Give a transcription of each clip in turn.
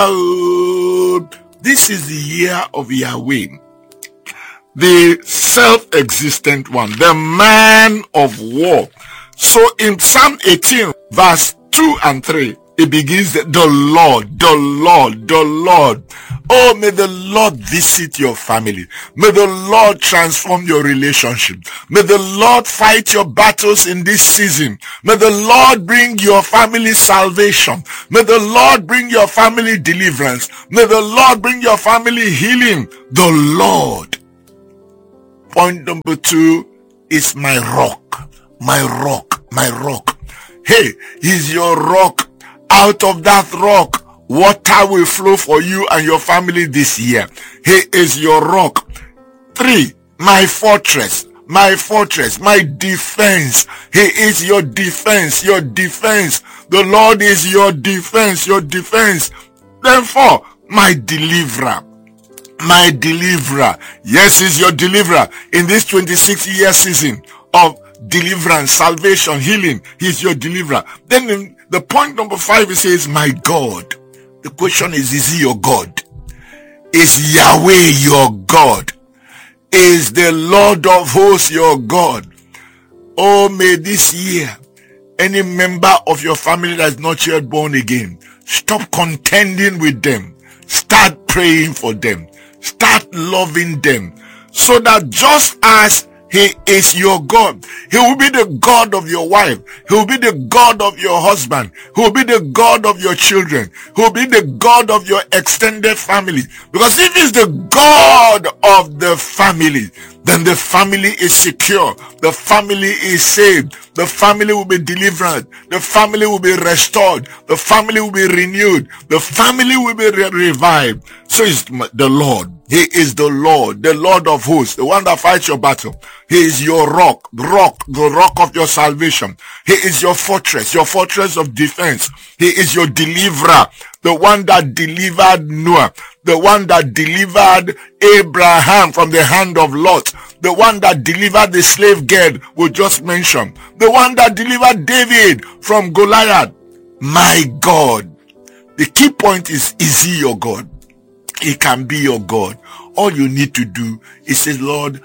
This is the year of Yahweh, the self-existent one, the man of war. So in Psalm 18, verse 2 and 3, it begins the Lord, the Lord, the Lord. Oh, may the Lord visit your family. May the Lord transform your relationship. May the Lord fight your battles in this season. May the Lord bring your family salvation. May the Lord bring your family deliverance. May the Lord bring your family healing. The Lord. Point number 2 is my rock, my rock, my rock. Hey, he's your rock. Out of that rock, water will flow for you and your family this year. He is your rock. 3, my fortress, my fortress, my defense. He is your defense, your defense. The Lord is your defense, your defense. Then 4, my deliverer. My deliverer. Yes, he's your deliverer in this 26-year season of deliverance, salvation, healing. He's your deliverer. Then in the point number 5, it says, my God. The question is he your God? Is Yahweh your God? Is the Lord of hosts your God? Oh, may this year, any member of your family that is not yet born again, stop contending with them. Start praying for them. Start loving them. So that just as he is your God, he will be the God of your wife. He will be the God of your husband. He will be the God of your children. He will be the God of your extended family. Because if he's the God of the family, then the family is secure. The family is saved. The family will be delivered. The family will be restored. The family will be renewed. The family will be revived. So is the Lord. He is the Lord of hosts, the one that fights your battle. He is your rock, the rock of your salvation. He is your fortress of defense. He is your deliverer, the one that delivered Noah, the one that delivered Abraham from the hand of Lot, the one that delivered the slave girl we just mentioned, the one that delivered David from Goliath. My God. The key point is he your God? He can be your God. All you need to do is say, Lord,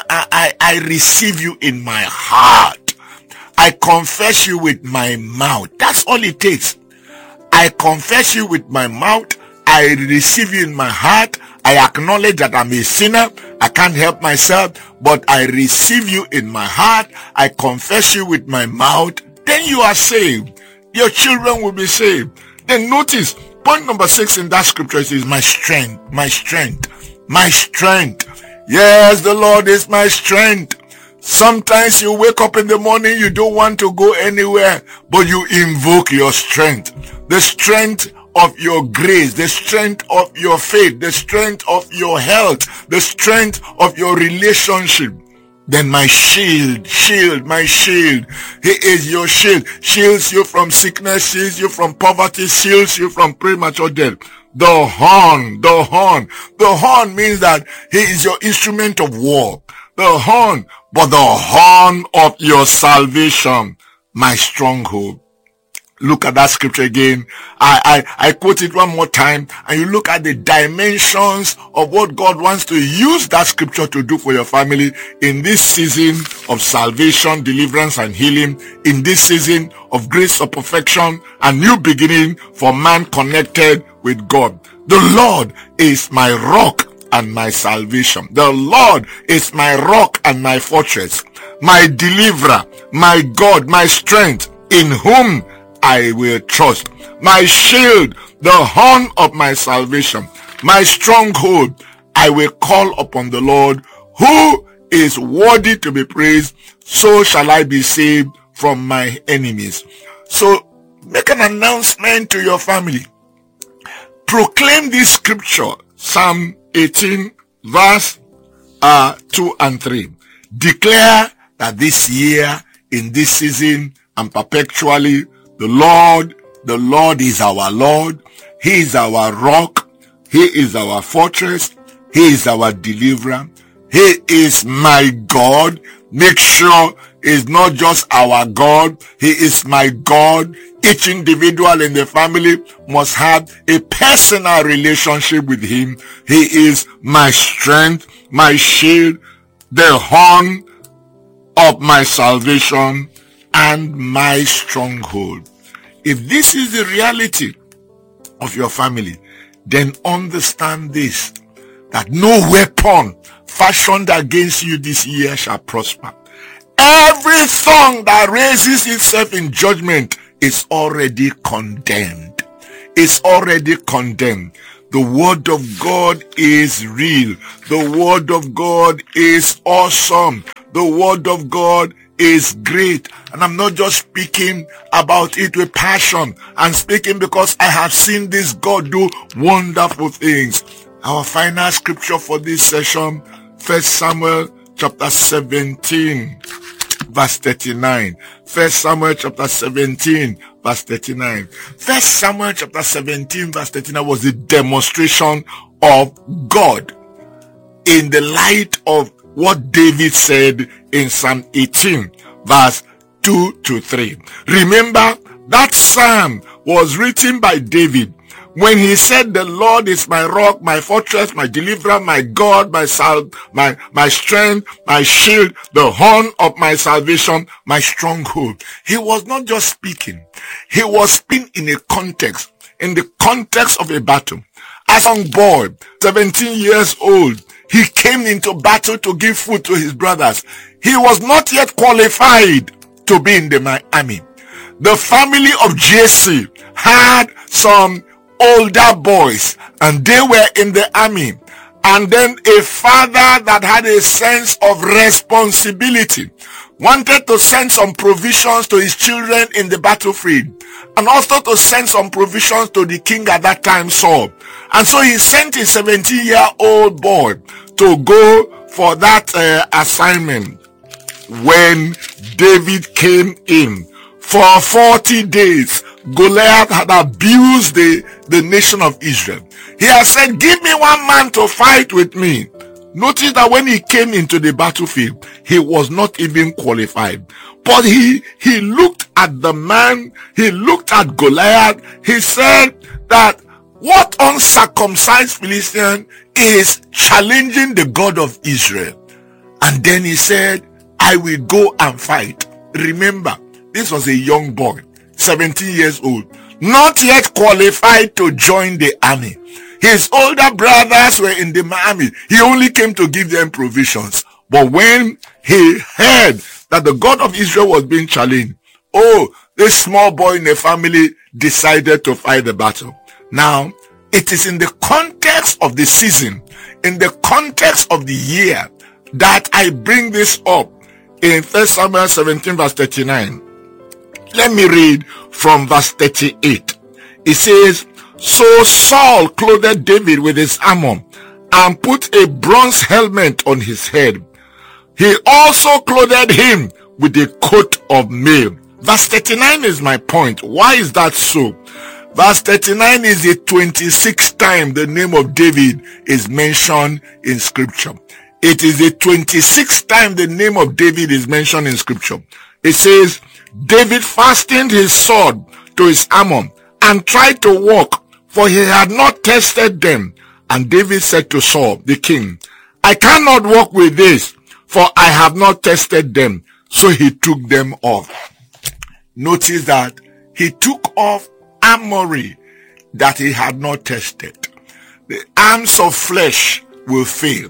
I receive you in my heart. I confess you with my mouth. That's all it takes. I confess you with my mouth. I receive you in my heart. I acknowledge that I'm a sinner. I can't help myself, but I receive you in my heart. I confess you with my mouth. Then you are saved. Your children will be saved. Then notice, point number 6 in that scripture is my strength, my strength, my strength. Yes, the Lord is my strength. Sometimes you wake up in the morning, you don't want to go anywhere, but you invoke your strength. The strength of your grace, the strength of your faith, the strength of your health, the strength of your relationship. Then my shield, my shield. He is your shield. Shields you from sickness, shields you from poverty, shields you from premature death. The horn. The horn means that he is your instrument of war. The horn, but the horn of your salvation, my stronghold. Look at that scripture again. I quote it one more time, and you look at the dimensions of what God wants to use that scripture to do for your family in this season of salvation, deliverance, and healing, in this season of grace of perfection and new beginning for man connected with God. The Lord is my rock and my salvation. The Lord is my rock and my fortress, my deliverer, my God, my strength, in whom I will trust. My shield, the horn of my salvation, my stronghold. I will call upon the Lord, who is worthy to be praised. So shall I be saved from my enemies. So make an announcement to your family. Proclaim this scripture, Psalm 18, verse 2 and 3. Declare that this year, in this season, and perpetually, the Lord is our Lord. He is our rock. He is our fortress. He is our deliverer. He is my God. Make sure is not just our God, he is my God. Each individual in the family must have a personal relationship with him. He is my strength, my shield, the horn of my salvation, and my stronghold. If this is the reality of your family, then understand this, that no weapon fashioned against you this year shall prosper. Every tongue that raises itself in judgment is already condemned. It's already condemned. The word of God is real. The word of God is awesome. The word of God is great. And I'm not just speaking about it with passion. I'm speaking because I have seen this God do wonderful things. Our final scripture for this session, 1 Samuel chapter 17, verse 39. 1 Samuel chapter 17, verse 39. 1 Samuel chapter 17, verse 39 was the demonstration of God in the light of what David said in Psalm 18, verse 2 to 3. Remember, that psalm was written by David when he said, the Lord is my rock, my fortress, my deliverer, my God, my strength, my shield, the horn of my salvation, my stronghold. He was not just speaking. He was speaking in a context, in the context of a battle. As a young boy, 17 years old, he came into battle to give food to his brothers. He was not yet qualified to be in the army. The family of Jesse had some older boys, and they were in the army. And then a father that had a sense of responsibility wanted to send some provisions to his children in the battlefield, and also to send some provisions to the king at that time, Saul. And so he sent his 17-year-old boy to go for that assignment. When David came in, for 40 days, Goliath had abused the nation of Israel. He had said, give me one man to fight with me. Notice that when he came into the battlefield, he was not even qualified. But he looked at the man, he looked at Goliath, he said that what uncircumcised Philistine is challenging the God of Israel. And then he said, I will go and fight. Remember, this was a young boy, 17 years old, not yet qualified to join the army. His older brothers were in the army. He only came to give them provisions. But when he heard that the God of Israel was being challenged, this small boy in the family decided to fight the battle. Now, it is in the context of the season, in the context of the year, that I bring this up in 1 Samuel 17, verse 39. Let me read from verse 38. It says, so Saul clothed David with his armor and put a bronze helmet on his head. He also clothed him with a coat of mail. Verse 39 is my point. Why is that so? Verse 39 is the 26th time the name of David is mentioned in scripture. It is the 26th time the name of David is mentioned in scripture. It says, David fastened his sword to his armor and tried to walk, for he had not tested them. And David said to Saul, the king, I cannot walk with this, for I have not tested them. So he took them off. Notice that he took off armory that he had not tested. The arms of flesh will fail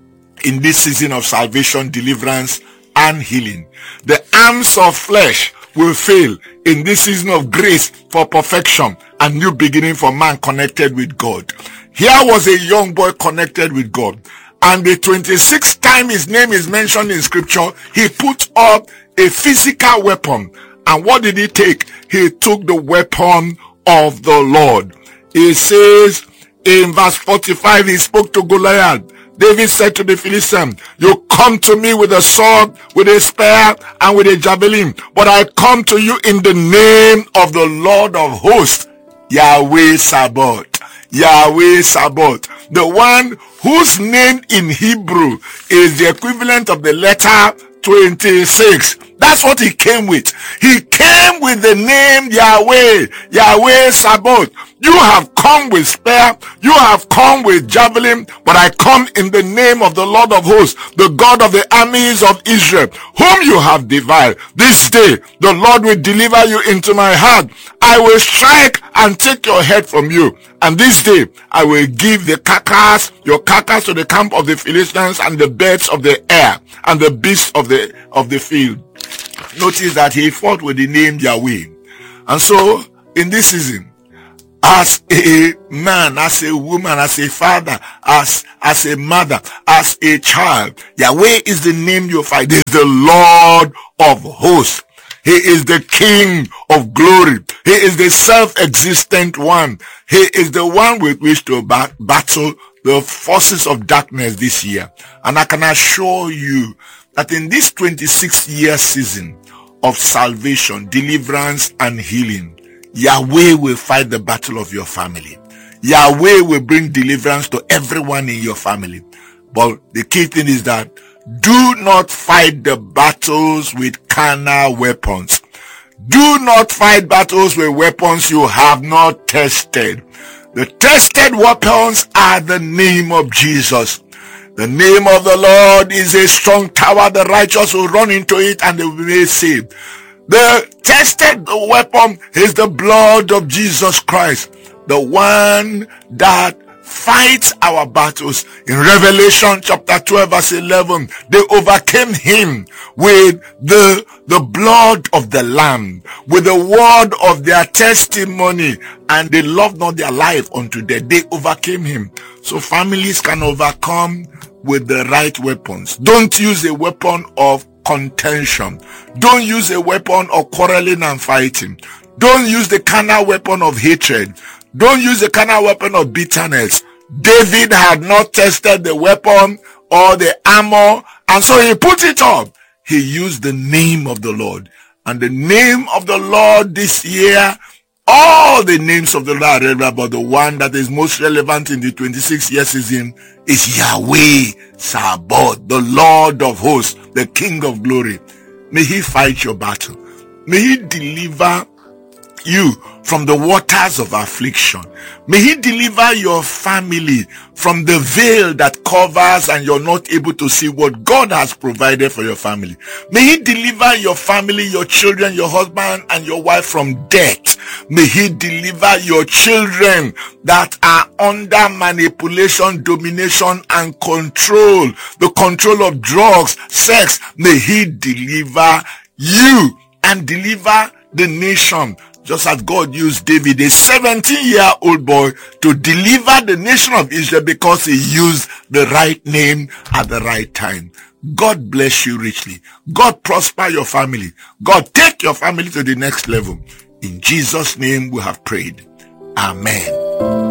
in this season of salvation, deliverance, and healing. The arms of flesh will fail in this season of grace for perfection and new beginning for man connected with God. Here was a young boy connected with God, and the 26th time his name is mentioned in scripture, he put up a physical weapon. And what did he take? He took the weapon of the Lord. He says in verse 45, he spoke to Goliath. David said to the Philistine, you come to me with a sword, with a spear, and with a javelin, but I come to you in the name of the Lord of hosts, Yahweh Sabaoth. Yahweh Sabaoth, the one whose name in Hebrew is the equivalent of the letter 26. That's what he came with. He came with the name Yahweh, Yahweh Sabaoth. You have come with spear, you have come with javelin, but I come in the name of the Lord of hosts, the God of the armies of Israel, whom you have devoured. This day, the Lord will deliver you into my hand. I will strike and take your head from you. And this day, I will give the carcass, your carcass, to the camp of the Philistines, and the birds of the air, and the beasts of the field. Notice that he fought with the name Yahweh. And so, in this season, as a man, as a woman, as a father, as a mother, as a child, Yahweh is the name you fight. He is the Lord of hosts. He is the King of glory. He is the self-existent one. He is the one with which to battle the forces of darkness this year. And I can assure you that in this 26-year season of salvation, deliverance, and healing, Yahweh will fight the battle of your family. Yahweh will bring deliverance to everyone in your family. But the key thing is that do not fight the battles with carnal weapons. Do not fight battles with weapons you have not tested. The tested weapons are the name of Jesus. The name of the Lord is a strong tower. The righteous will run into it and they will be saved. The tested weapon is the blood of Jesus Christ, the one that fights our battles. In Revelation chapter 12 verse 11, they overcame him with the blood of the Lamb, with the word of their testimony, and they loved not their life unto death. They overcame him. So families can overcome with the right weapons. Don't use a weapon of contention. Don't use a weapon of quarreling and fighting. Don't use the carnal weapon of hatred. Don't use the carnal weapon of bitterness. David had not tested the weapon or the armor, and so he put it up. He used the name of the Lord. And the name of the Lord this year, all the names of the Lord are relevant, but the one that is most relevant in the 26-year season is Yahweh Sabaoth, the Lord of hosts, the King of glory. May he fight your battle. May he deliver you from the waters of affliction. May he deliver your family from the veil that covers and you're not able to see what God has provided for your family. May he deliver your family, your children, your husband and your wife from death. May he deliver your children that are under manipulation, domination and control, the control of drugs, sex. May he deliver you and deliver the nation, just as God used David, a 17-year-old boy, to deliver the nation of Israel because he used the right name at the right time. God bless you richly. God prosper your family. God take your family to the next level. In Jesus' name we have prayed. Amen.